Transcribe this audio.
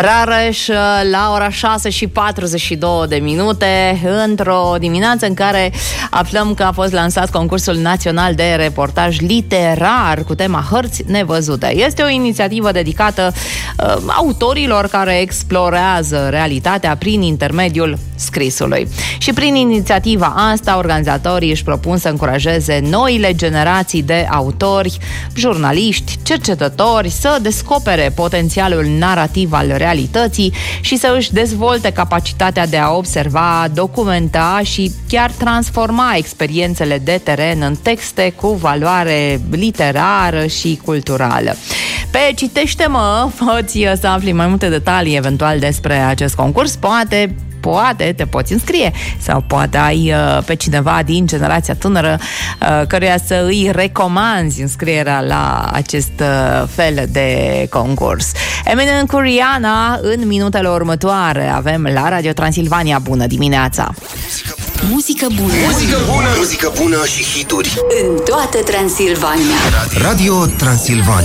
Rareș la ora 6:42, într-o dimineață în care aflăm că a fost lansat concursul național de reportaj literar cu tema Hărți nevăzute. Este o inițiativă dedicată autorilor care explorează realitatea prin intermediul scrisului. Și prin inițiativa asta, organizatorii își propun să încurajeze noile generații de autori, jurnaliști, cercetători să descopere potențialul narrativ al realității și să își dezvolte capacitatea de a observa, documenta și chiar transforma experiențele de teren în texte cu valoare literară și culturală. Pe Citește-mă poți să afli mai multe detalii eventual despre acest concurs. Poate te poți înscrie sau poate ai pe cineva din generația tânără căruia să îi recomanzi înscrierea la acest fel de concurs. Eminem cu Rihanna în minutele următoare. Avem la Radio Transilvania. Bună dimineața! Muzică bună! Muzică bună! Muzică bună și hituri în toată Transilvania. Radio Transilvania.